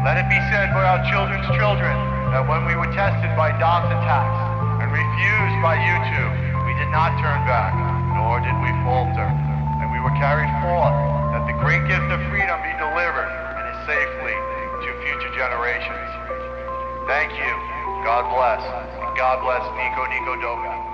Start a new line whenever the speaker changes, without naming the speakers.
Let it be said by our children's children that when we were tested by DOS attacks and refused by YouTube, we did not turn back, nor did we falter. And we were carried forth that the great gift of freedom be delivered and is safely to future generations. Thank you. God bless. And God bless Nico Nico Doga.